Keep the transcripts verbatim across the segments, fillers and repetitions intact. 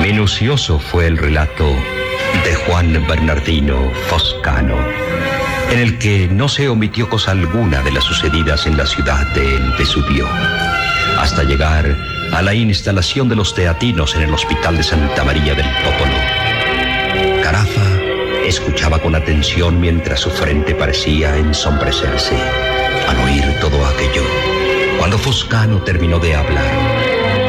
Minucioso fue el relato de Juan Bernardino Foscano, en el que no se omitió cosa alguna de las sucedidas en la ciudad del Vesubio, hasta llegar a la instalación de los teatinos en el hospital de Santa María del Popolo. Carafa escuchaba con atención mientras su frente parecía ensombrecerse al oír todo aquello. Cuando Foscano terminó de hablar,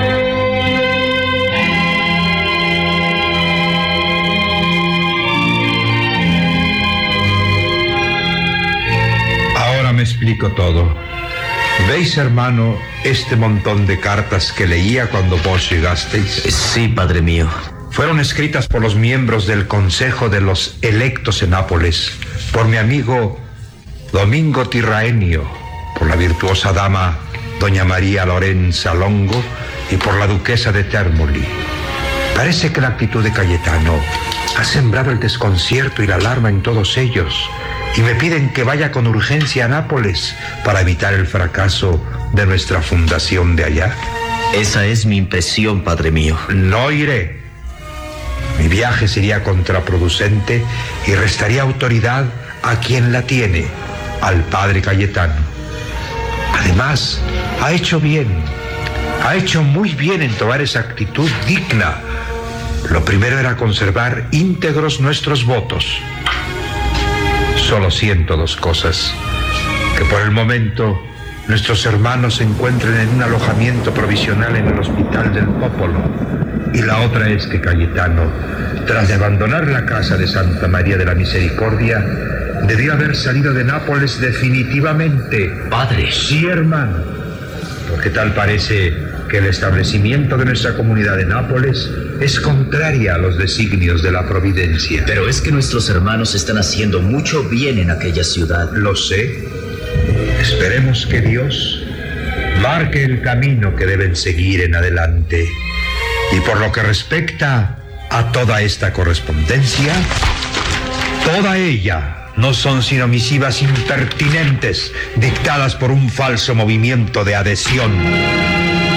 me explico todo. ¿Veis, hermano, este montón de cartas que leía cuando vos llegasteis? Sí, padre mío. Fueron escritas por los miembros del Consejo de los Electos en Nápoles, por mi amigo Domingo Tirraenio, por la virtuosa dama doña María Lorenza Longo y por la duquesa de Termoli. Parece que la actitud de Cayetano ha sembrado el desconcierto y la alarma en todos ellos, y me piden que vaya con urgencia a Nápoles para evitar el fracaso de nuestra fundación de allá. Esa es mi impresión, padre mío. No iré. Mi viaje sería contraproducente y restaría autoridad a quien la tiene, al padre Cayetano. Además, ha hecho bien, ha hecho muy bien en tomar esa actitud digna. Lo primero era conservar íntegros nuestros votos. Solo siento dos cosas: que por el momento nuestros hermanos se encuentren en un alojamiento provisional en el hospital del Popolo, y la otra es que Cayetano, tras de abandonar la casa de Santa María de la Misericordia, debió haber salido de Nápoles definitivamente. Padre. Sí, hermano, porque tal parece que el establecimiento de nuestra comunidad de Nápoles es contraria a los designios de la providencia. Pero es que nuestros hermanos están haciendo mucho bien en aquella ciudad. Lo sé. Esperemos que Dios marque el camino que deben seguir en adelante. Y por lo que respecta a toda esta correspondencia, toda ella no son sino misivas impertinentes dictadas por un falso movimiento de adhesión.